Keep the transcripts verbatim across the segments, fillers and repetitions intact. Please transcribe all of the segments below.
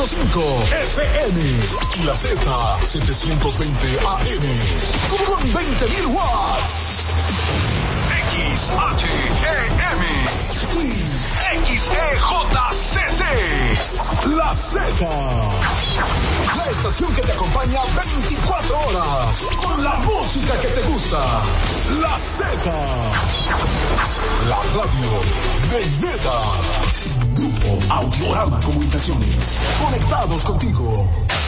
punto cinco F M y la Z setecientos veinte A M con veinte mil watts. X H E M y X E J C C. La Z. La estación que te acompaña veinticuatro horas con la música que te gusta. La Z. La radio de neta. Grupo Audiorama Comunicaciones. Conectados contigo.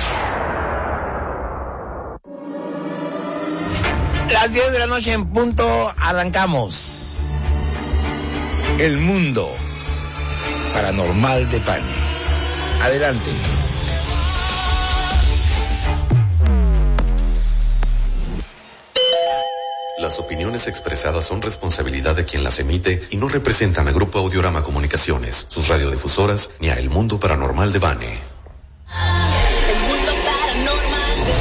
Las diez de la noche en punto, arrancamos. El mundo paranormal de Pani. Adelante. Las opiniones expresadas son responsabilidad de quien las emite y no representan a Grupo Audiorama Comunicaciones, sus radiodifusoras, ni a El Mundo Paranormal de Bane. El Mundo Paranormal de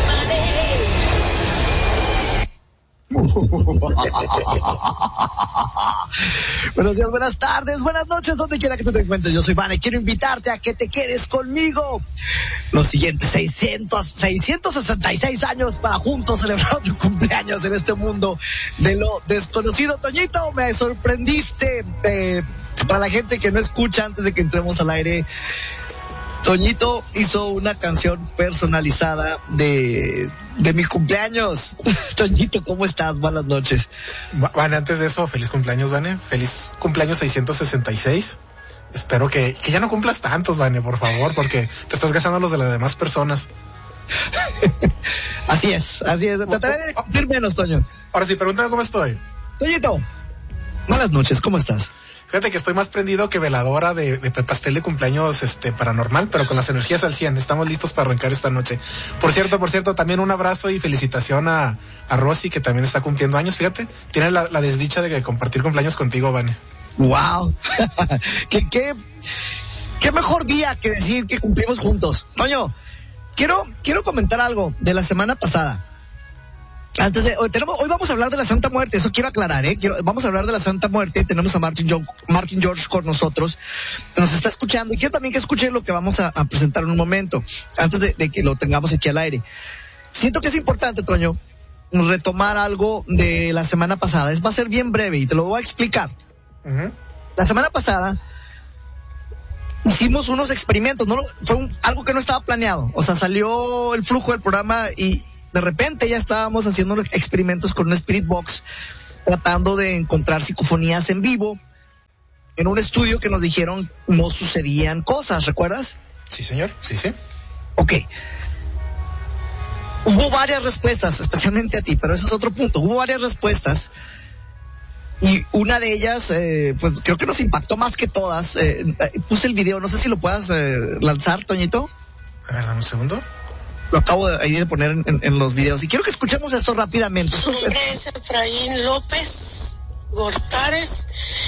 Buenos días, buenas tardes, buenas noches, donde quiera que tú te encuentres. Yo soy Vane, quiero invitarte a que te quedes conmigo los siguientes seiscientos, seiscientos sesenta y seis años para juntos celebrar tu cumpleaños en este mundo de lo desconocido. Toñito, me sorprendiste. Eh, para la gente que no escucha, antes de que entremos al aire, Toñito hizo una canción personalizada de, de mi cumpleaños. Toñito, ¿cómo estás? Buenas noches. Vane, antes de eso, feliz cumpleaños, Vane. Feliz cumpleaños seiscientos sesenta y seis. Espero que, que ya no cumplas tantos, Vane, por favor, porque te estás gastando los de las demás personas. Así es, así es. Trataré de cumplir menos, Toño. Ahora sí, pregúntame cómo estoy. Toñito, buenas noches, ¿cómo estás? Fíjate que estoy más prendido que veladora de, de pastel de cumpleaños este paranormal, pero con las energías al cien. Estamos listos para arrancar esta noche. Por cierto, por cierto, también un abrazo y felicitación a, a Rosy, que también está cumpliendo años. Fíjate, tiene la, la desdicha de compartir cumpleaños contigo, Vane. Wow. ¿Qué, qué, qué mejor día que decir que cumplimos juntos. Toño, quiero, quiero comentar algo de la semana pasada. Antes de, hoy, tenemos, hoy vamos a hablar de la Santa Muerte, eso quiero aclarar, ¿eh? Quiero, vamos a hablar de la Santa Muerte, tenemos a Martin, John, Martin George con nosotros, nos está escuchando, y quiero también que escuchen lo que vamos a, a presentar en un momento, antes de, de que lo tengamos aquí al aire. Siento que es importante, Toño, retomar algo de la semana pasada, es va a ser bien breve y te lo voy a explicar. Uh-huh. La semana pasada hicimos unos experimentos, no fue un, algo que no estaba planeado, o sea, salió el flujo del programa y de repente ya estábamos haciendo experimentos con un Spirit Box, tratando de encontrar psicofonías en vivo, en un estudio que nos dijeron no sucedían cosas, ¿recuerdas? Sí, señor, sí, sí. Ok. Hubo varias respuestas, especialmente a ti, pero ese es otro punto. Hubo varias respuestas y una de ellas, eh, pues creo que nos impactó más que todas. Eh, puse el video, no sé si lo puedas eh, lanzar, Toñito. A ver, dame un segundo. Lo acabo de, ahí de poner en, en, en los videos y quiero que escuchemos esto rápidamente. Su nombre es Efraín López Gortares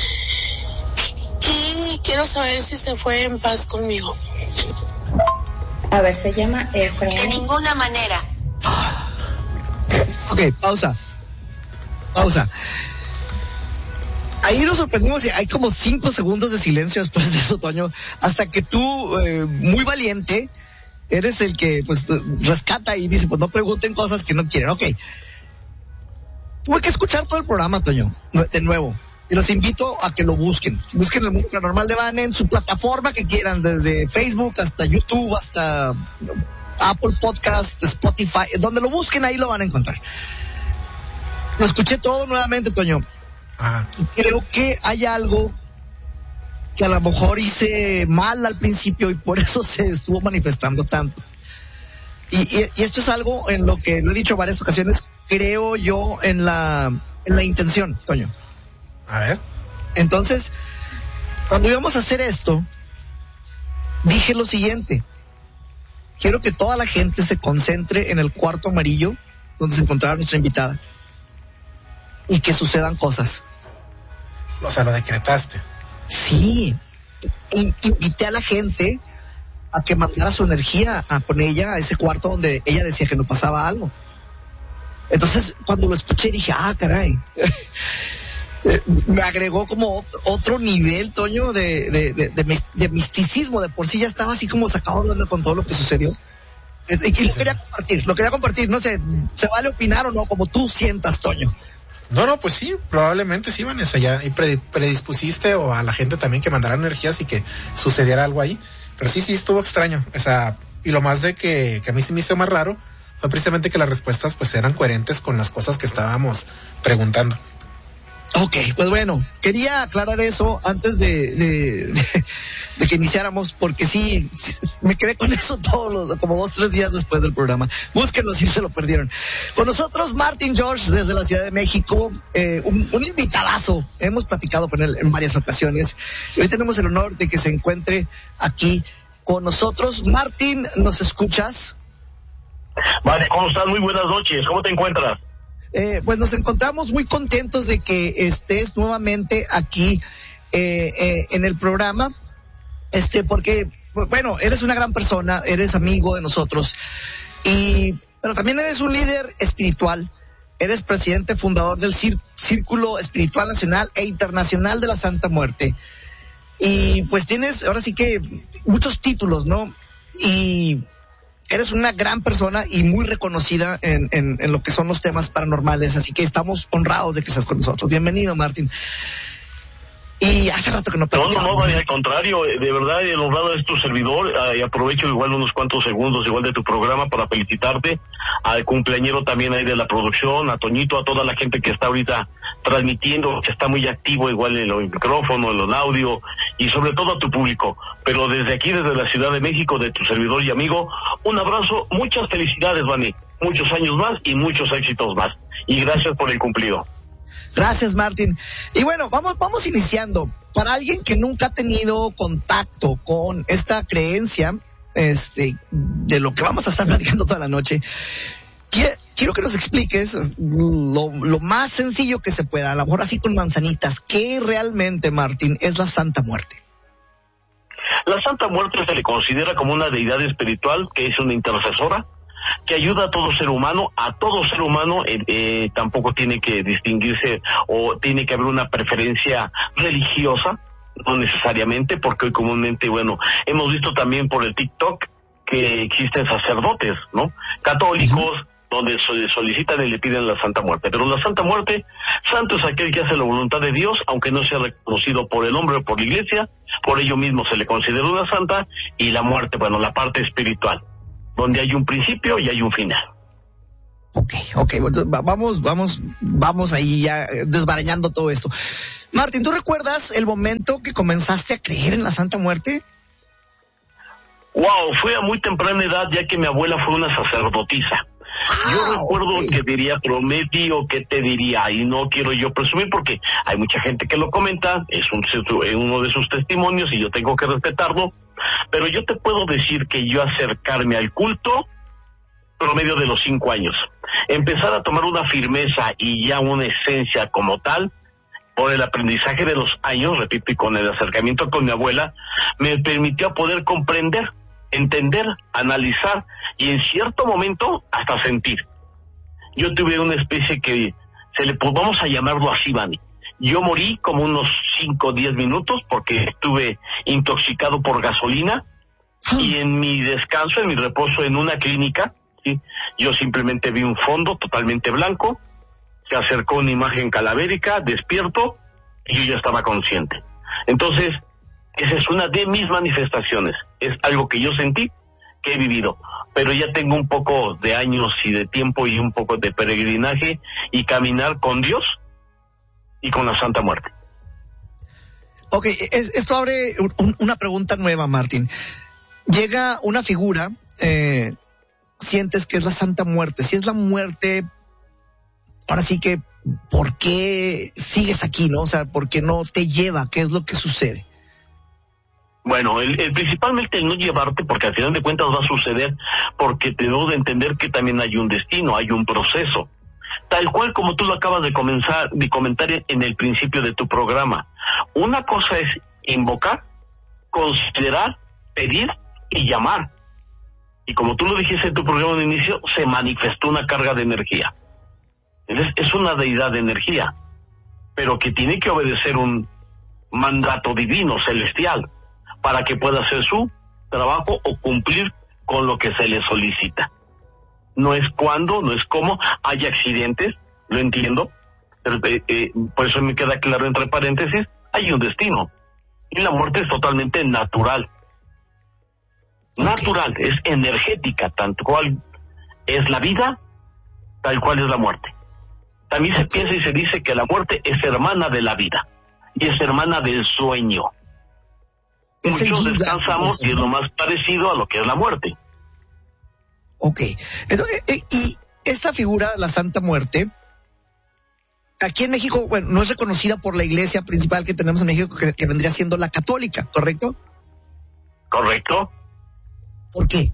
y quiero saber si se fue en paz conmigo. A ver, se llama Efraín. De ninguna manera. Ok, pausa. Pausa. Ahí nos sorprendimos y hay como cinco segundos de silencio después de eso, Toño, hasta que tú, eh, muy valiente, eres el que, pues, rescata y dice, pues, no pregunten cosas que no quieren. Ok. Tuve que escuchar todo el programa, Toño, de nuevo. Y los invito a que lo busquen. Busquen El Mundo Paranormal de Vane en su plataforma que quieran, desde Facebook hasta YouTube, hasta Apple Podcast, Spotify. Donde lo busquen, ahí lo van a encontrar. Lo escuché todo nuevamente, Toño. Ajá. Y creo que hay algo que a lo mejor hice mal al principio y por eso se estuvo manifestando tanto. Y, y, y esto es algo en lo que lo he dicho en varias ocasiones, creo yo en la, en la intención, Toño. A ver. Entonces, cuando íbamos a hacer esto, dije lo siguiente: quiero que toda la gente se concentre en el cuarto amarillo donde se encontraba nuestra invitada y que sucedan cosas. O sea, lo decretaste. Sí, invité a la gente a que mandara su energía a, con ella a ese cuarto donde ella decía que no pasaba algo. Entonces, cuando lo escuché dije, ah, caray. eh, me agregó como otro nivel, Toño, de, de, de, de, de misticismo. De por sí ya estaba así como sacado de onda con todo lo que sucedió. Eh, y lo quería compartir, lo quería compartir. No sé, ¿se vale opinar o no? Como tú sientas, Toño. No, no, pues sí, probablemente sí, Vanessa, ya predispusiste o a la gente también que mandara energías y que sucediera algo ahí. Pero sí, sí, estuvo extraño. O sea, y lo más de que, que a mí sí me hizo más raro fue precisamente que las respuestas pues eran coherentes con las cosas que estábamos preguntando. Ok, pues bueno, quería aclarar eso antes de, de, de, de que iniciáramos, porque sí, me quedé con eso todos los, como dos, tres días después del programa. Búsquenlo si se lo perdieron. Con nosotros, Martin George, desde la Ciudad de México, eh, un, un invitadazo. Hemos platicado con él en varias ocasiones. Y hoy tenemos el honor de que se encuentre aquí con nosotros. Martin, ¿nos escuchas? Vale, ¿cómo estás? Muy buenas noches. ¿Cómo te encuentras? Eh, pues nos encontramos muy contentos de que estés nuevamente aquí eh, eh, en el programa, este, porque, bueno, eres una gran persona, eres amigo de nosotros, y pero también eres un líder espiritual, eres presidente fundador del Cir- Círculo Espiritual Nacional e Internacional de la Santa Muerte, y pues tienes ahora sí que muchos títulos, ¿no? Y eres una gran persona y muy reconocida en, en, en lo que son los temas paranormales, así que estamos honrados de que estés con nosotros. Bienvenido, Martín. Y hace rato que no No, no, no, vaya, al contrario, de verdad, el honrado es tu servidor, y aprovecho igual unos cuantos segundos igual de tu programa para felicitarte, al cumpleañero también ahí de la producción, a Toñito, a toda la gente que está ahorita transmitiendo, que está muy activo igual en el micrófono, en el audio, y sobre todo a tu público. Pero desde aquí, desde la Ciudad de México, de tu servidor y amigo, un abrazo, muchas felicidades, Vani, muchos años más y muchos éxitos más. Y gracias por el cumplido. Gracias, Martín. Y bueno, vamos, vamos iniciando. Para alguien que nunca ha tenido contacto con esta creencia, este, de lo que vamos a estar platicando toda la noche, quiero que nos expliques lo, lo más sencillo que se pueda, a lo mejor así con manzanitas, ¿qué realmente, Martín, es la Santa Muerte? La Santa Muerte se le considera como una deidad espiritual que es una intercesora, que ayuda a todo ser humano, a todo ser humano, eh, eh, tampoco tiene que distinguirse o tiene que haber una preferencia religiosa, no necesariamente, porque hoy comúnmente, bueno, hemos visto también por el TikTok que existen sacerdotes, ¿no? Católicos, uh-huh. donde solicitan y le piden la Santa Muerte. Pero la Santa Muerte, santo es aquel que hace la voluntad de Dios, aunque no sea reconocido por el hombre o por la iglesia, por ello mismo se le considera una santa, y la muerte, bueno, la parte espiritual, donde hay un principio y hay un final. Ok, ok, vamos, vamos, vamos ahí ya desbarañando todo esto. Martín, ¿tú recuerdas el momento que comenzaste a creer en la Santa Muerte? Wow, fue a muy temprana edad, ya que mi abuela fue una sacerdotisa. Ah, yo recuerdo okay. que diría promedio, que te diría, y no quiero yo presumir porque hay mucha gente que lo comenta, es un, uno de sus testimonios y yo tengo que respetarlo, pero yo te puedo decir que yo acercarme al culto promedio de los cinco años, empezar a tomar una firmeza y ya una esencia como tal, por el aprendizaje de los años, repito, y con el acercamiento con mi abuela, me permitió poder comprender, entender, analizar y en cierto momento hasta sentir. Yo tuve una especie que se le, pues vamos a llamarlo así, Vani. Yo morí como unos cinco o diez minutos porque estuve intoxicado por gasolina y en mi descanso, en mi reposo en una clínica, ¿sí? Yo simplemente vi un fondo totalmente blanco, se acercó una imagen calavérica, despierto y yo ya estaba consciente. Entonces, esa es una de mis manifestaciones, es algo que yo sentí, que he vivido, pero ya tengo un poco de años y de tiempo y un poco de peregrinaje y caminar con Dios y con la Santa Muerte. Ok, es, esto abre un, una pregunta nueva, Martín. Llega una figura, eh, sientes que es la Santa Muerte, si es la muerte, ahora sí que, ¿por qué sigues aquí, no? O sea, ¿por qué no te lleva? ¿Qué es lo que sucede? Bueno, el, el principalmente el no llevarte, porque al final de cuentas va a suceder, porque te debo de entender que también hay un destino, hay un proceso. Tal cual como tú lo acabas de comenzar, de comentar en el principio de tu programa. Una cosa es invocar, considerar, pedir y llamar. Y como tú lo dijiste en tu programa de inicio, se manifestó una carga de energía. Es, es una deidad de energía. pero que tiene que obedecer un mandato divino, celestial, para que pueda hacer su trabajo o cumplir con lo que se le solicita. No es cuando, no es cómo, hay accidentes, lo entiendo, pero, eh, eh, por eso me queda claro entre paréntesis, hay un destino, y la muerte es totalmente natural. Okay. Natural, es energética, tanto cual es la vida, tal cual es la muerte. También se piensa y se dice que la muerte es hermana de la vida, y es hermana del sueño. Muchos descansamos y es lo más parecido a lo que es la muerte. Ok. Entonces, eh, y esta figura, la Santa Muerte, aquí en México, bueno, no es reconocida por la iglesia principal que tenemos en México, que, que vendría siendo la católica, ¿correcto? Correcto. ¿Por qué?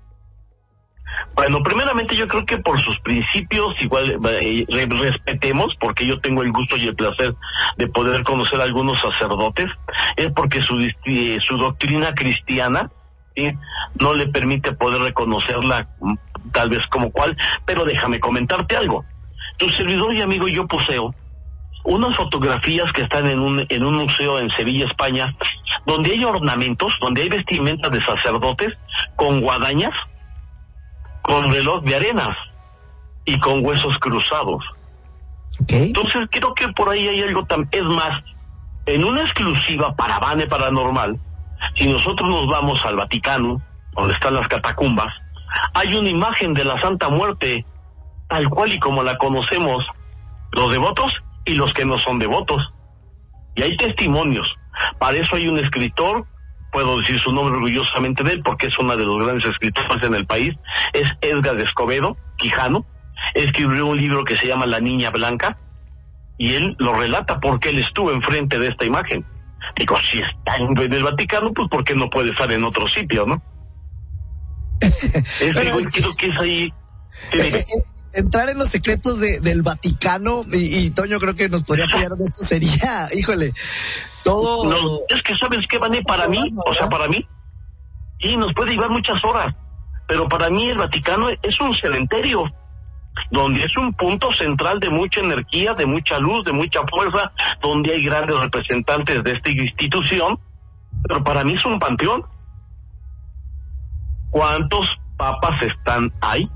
Bueno, primeramente yo creo que por sus principios igual eh, respetemos, porque yo tengo el gusto y el placer de poder conocer a algunos sacerdotes, es porque su, eh, su doctrina cristiana, ¿sí?, no le permite poder reconocerla tal vez como cual, pero déjame comentarte algo. Tu servidor y amigo, yo poseo unas fotografías que están en un, en un museo en Sevilla, España, donde hay ornamentos, donde hay vestimentas de sacerdotes con guadañas, con reloj de arenas y con huesos cruzados. Okay. Entonces creo que por ahí hay algo tan... Es más, en una exclusiva para Bane Paranormal, si nosotros nos vamos al Vaticano, donde están las catacumbas, hay una imagen de la Santa Muerte, tal cual y como la conocemos los devotos y los que no son devotos. Y hay testimonios. Para eso hay un escritor, puedo decir su nombre orgullosamente de él, porque es uno de los grandes escritores en el país, es Edgar Escobedo Quijano. Escribió un libro que se llama La Niña Blanca, y él lo relata porque él estuvo enfrente de esta imagen. Digo, si está en el Vaticano, pues ¿por qué no puede estar en otro sitio, no? es, digo, es creo que es ahí... Eh, entrar en los secretos de, del Vaticano, y, y Toño creo que nos podría apoyar en esto, sería, híjole, todo... No, es que ¿sabes qué, Vané? Para mí, o sea, para mí, sí, nos puede llevar muchas horas, pero para mí el Vaticano es un cementerio, donde es un punto central de mucha energía, de mucha luz, de mucha fuerza, donde hay grandes representantes de esta institución, pero para mí es un panteón. ¿Cuántos papas están ahí?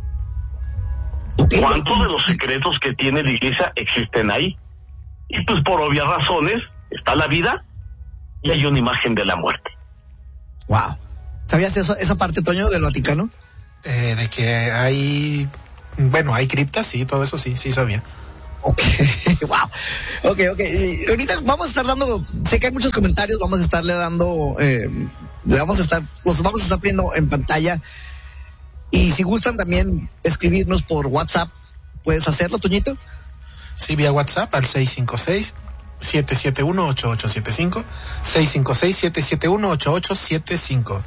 ¿Cuántos de los secretos que tiene la iglesia existen ahí? Y pues por obvias razones está la vida y hay una imagen de la muerte. Wow. ¿Sabías eso, esa parte, Toño, del Vaticano? Eh, de que hay, bueno, hay criptas, sí, todo eso sí, sí sabía. Ok, wow. Ok, ok. Y ahorita vamos a estar dando, sé que hay muchos comentarios, vamos a estarle dando, eh, le vamos a estar, los vamos a estar poniendo en pantalla. Y si gustan también escribirnos por WhatsApp, ¿puedes hacerlo, Toñito? Sí, vía WhatsApp al seis cinco seis, siete siete uno, ocho ocho siete cinco, seis cinco seis, siete siete uno, ocho ocho siete cinco.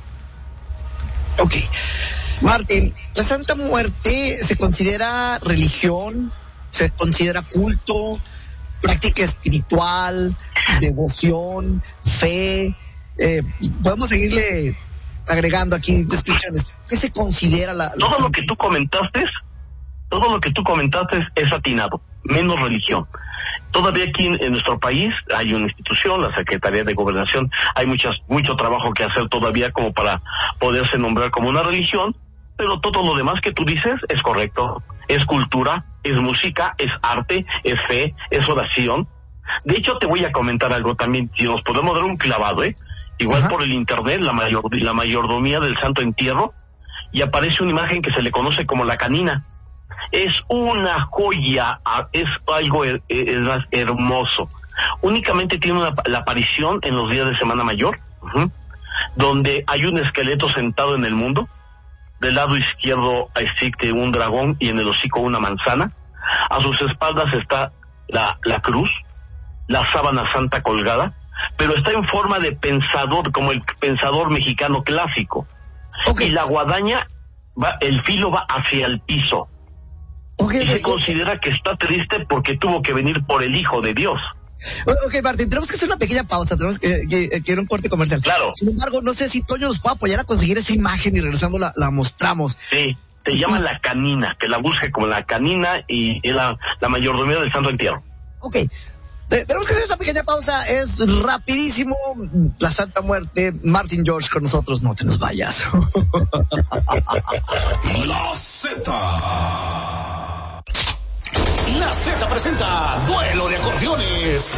Ok. Martín, ¿la Santa Muerte se considera religión? ¿Se considera culto? ¿Práctica espiritual? ¿Devoción? ¿Fe? Eh, podemos seguirle agregando aquí descripciones. ¿Qué se considera la, la todo Santa? Lo que tú comentaste, todo lo que tú comentaste es atinado, menos religión. Todavía aquí en, en nuestro país hay una institución, la Secretaría de Gobernación, hay muchas, mucho trabajo que hacer todavía como para poderse nombrar como una religión, pero todo lo demás que tú dices es correcto. Es cultura, es música, es arte, es fe, es oración. De hecho, te voy a comentar algo también, si nos podemos dar un clavado, ¿eh? Igual Ajá. por el internet, la, mayor, la mayordomía del Santo Entierro, y aparece una imagen que se le conoce como la canina. Es una joya, es algo es, es hermoso. Únicamente tiene una, la aparición en los días de Semana Mayor, uh-huh, donde hay un esqueleto sentado en el mundo. Del lado izquierdo existe un dragón y en el hocico una manzana. A sus espaldas está la, la cruz, la sábana santa colgada, pero está en forma de pensador, como el pensador mexicano clásico. Okay. Y la guadaña, va, el filo va hacia el piso. Okay, y se okay. considera que está triste porque tuvo que venir por el Hijo de Dios. Ok, Martín, tenemos que hacer una pequeña pausa, tenemos que, que, que ir a un corte comercial. Claro. Sin embargo, no sé si Toño nos puede apoyar a conseguir esa imagen y regresando la, la mostramos. Sí, te llaman la canina, que la busque como la canina y, y la, la mayordomía del Santo Entierro. Ok, Eh, tenemos que hacer esta pequeña pausa, es rapidísimo. La Santa Muerte, Martin George con nosotros, no te nos vayas. La Z. La Z presenta Duelo de Acordeones